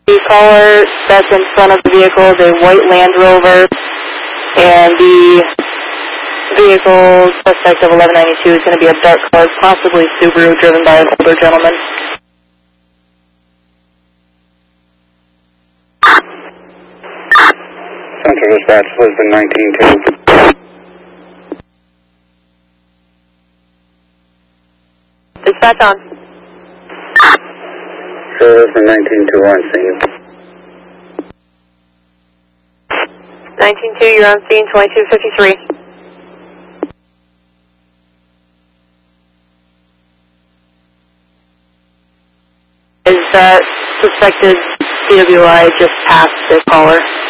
The caller that's in front of the vehicle is a white Land Rover, and the vehicle suspect of 1192 is going to be a dark color, possibly Subaru, driven by an older gentleman. Central Dispatch, Lisbon 192. Dispatch on. Sure, Lisbon 192 on scene. 192, you're on scene, 2253. Is that suspected CWI just past the caller?